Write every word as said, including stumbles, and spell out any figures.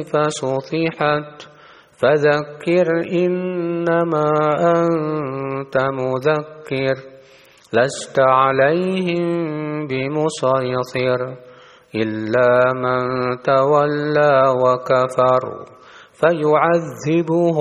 فسطحت فذكر إنما أنت مذكر لست عليهم بمسيطر إلا من تولى وكفر فيعذبه